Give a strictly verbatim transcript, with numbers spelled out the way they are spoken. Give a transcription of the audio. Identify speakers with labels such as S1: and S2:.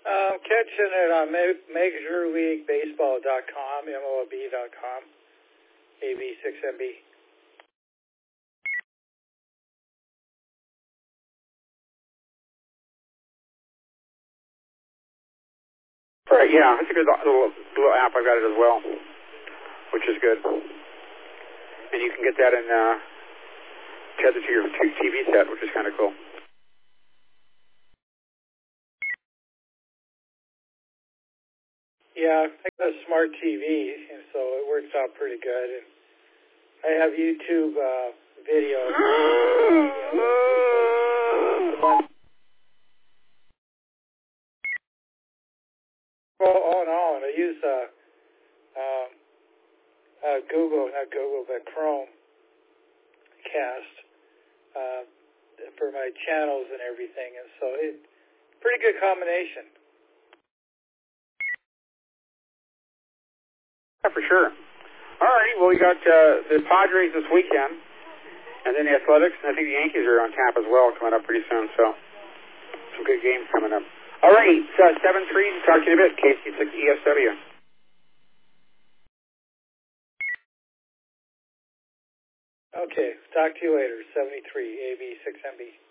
S1: Um, catching it on Major League Baseball dot com, M L B dot com, A B six M B.
S2: Right, yeah, it's a good little, little app. I've got it as well, which is good. And you can get that in uh, tethered to your T V set, which is kind of cool.
S1: Yeah, I got a smart T V, and so it works out pretty good. And I have YouTube uh, videos. Well, all in all, and I use uh, um, uh, Google, not Google, but Chrome Cast uh, for my channels and everything, and so it pretty good combination.
S2: Yeah, for sure. All righty, well, we got uh, the Padres this weekend, and then the Athletics, and I think the Yankees are on tap as well coming up pretty soon, so some good games coming up. All right, so seven three, talk to you in a bit, K C six E S W.
S1: Okay, talk to you later, seventy-three, A B six M B.